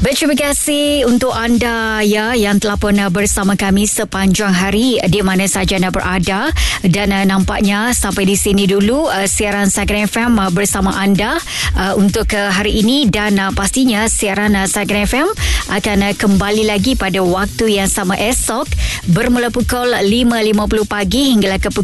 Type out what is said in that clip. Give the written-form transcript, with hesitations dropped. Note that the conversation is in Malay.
Baik, terima kasih untuk anda ya yang telah pun bersama kami sepanjang hari di mana saja anda berada, dan nampaknya sampai di sini dulu siaran Saikan FM bersama anda untuk hari ini, dan pastinya siaran Saikan FM akan kembali lagi pada waktu yang sama esok bermula pukul 5.50 pagi hinggalah ke pukul